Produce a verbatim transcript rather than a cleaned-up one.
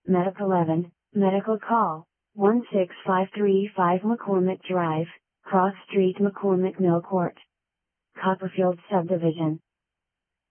Medic eleven, Medical Call, one six five three five McCormick Drive, Cross Street McCormick Mill Court, Copperfield Subdivision.